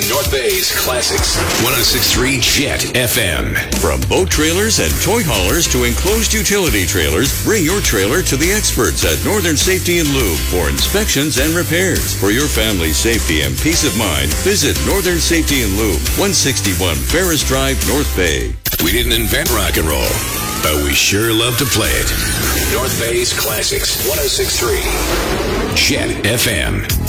North Bay's Classics. 106.3 Jet FM. From boat trailers and toy haulers to enclosed utility trailers, bring your trailer to the experts at Northern Safety and Lube for inspections and repairs. For your family's safety and peace of mind, visit Northern Safety and Lube, 161 Ferris Drive, North Bay. We didn't invent rock and roll, but we sure love to play it. North Bay's Classics. 106.3 Jet FM.